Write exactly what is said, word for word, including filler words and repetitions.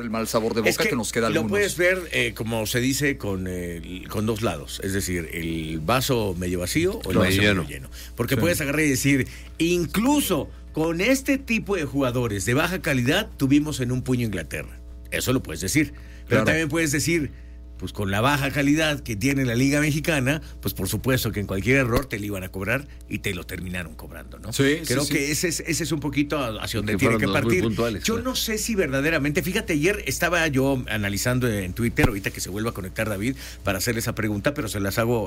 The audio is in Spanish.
el mal sabor de boca es que, que nos queda lo algunos. puedes ver, eh, como se dice, con, eh, con dos lados. Es decir, el vaso medio vacío o el Medio vaso lleno. medio lleno. Porque Sí. puedes agarrar y decir, incluso con este tipo de jugadores de baja calidad, tuvimos en un puño Inglaterra. Eso lo puedes decir. Pero Claro. también puedes decir, pues con la baja calidad que tiene la Liga Mexicana, pues por supuesto que en cualquier error te lo iban a cobrar y te lo terminaron cobrando, ¿no? Sí, Creo sí, sí. que ese es, ese es un poquito hacia donde Que tiene fueron que dos muy partir. puntuales, Yo claro. no sé si verdaderamente, fíjate, ayer estaba yo analizando en Twitter, ahorita que se vuelva a conectar David para hacer esa pregunta, pero se las hago